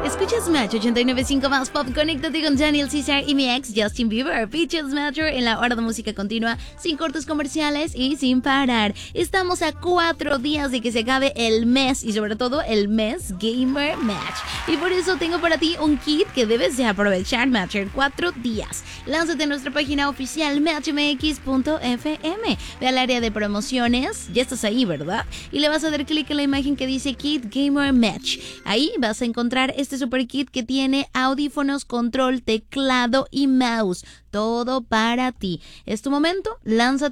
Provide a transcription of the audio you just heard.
Escuchas Match 89.5 más pop. Conéctate con Daniel Caesar y mi ex Justin Bieber. Features Matter en la hora de música continua, sin cortes comerciales y sin parar. Estamos a 4 días de que se acabe el mes y sobre todo el mes Gamer Match. Y por eso tengo para ti un kit que debes de aprovechar, Matcher. 4 días. Lánzate a nuestra página oficial matchmx.fm. Ve al área de promociones. Ya estás ahí, ¿verdad? Y le vas a dar clic en la imagen que dice Kit Gamer Match. Ahí vas a encontrar este super kit que tiene audífonos, control, teclado y mouse. Todo para ti. Es tu momento, lánzate